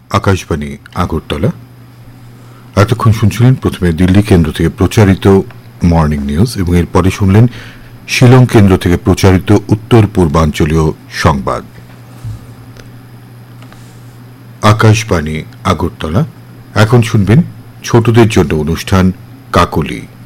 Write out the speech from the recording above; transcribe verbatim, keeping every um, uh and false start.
আকাশবাণী আগরতলা। এতক্ষণ শুনছিলেন প্রথমে দিল্লি কেন্দ্র থেকে প্রচারিত মর্নিং নিউজ এবং এরপরে শুনলেন শিলং কেন্দ্র থেকে প্রচারিত উত্তর পূর্বাঞ্চলীয় সংবাদ। আকাশবাণী আগরতলা। এখন শুনবেন ছোটদের জন্য অনুষ্ঠান কাকলি।